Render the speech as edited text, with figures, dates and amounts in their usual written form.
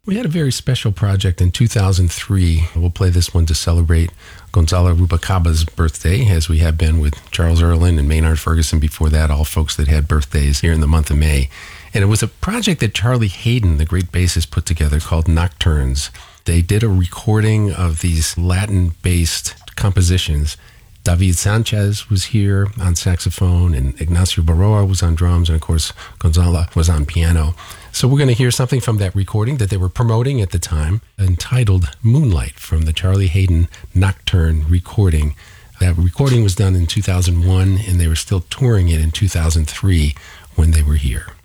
We had a very special project in 2003. We'll play this one to celebrate Gonzalo Rubalcaba's birthday, as we have been with Charles Earland and Maynard Ferguson before that, all folks that had birthdays here in the month of May. And it was a project that Charlie Haden, the great bassist, put together called Nocturnes. They did a recording of these Latin-based compositions. David Sanchez was here on saxophone, and Ignacio Baroa was on drums, and of course, Gonzalo was on piano. So we're going to hear something from that recording that they were promoting at the time, entitled Moonlight, from the Charlie Haden Nocturne recording. That recording was done in 2001, and they were still touring it in 2003 when they were here.